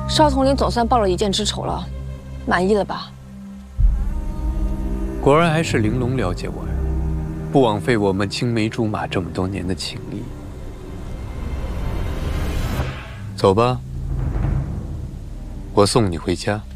少统领总算报了一箭之仇了，满意了吧？ 果然还是玲珑了解我呀，不枉费我们青梅竹马这么多年的情谊。走吧，我送你回家。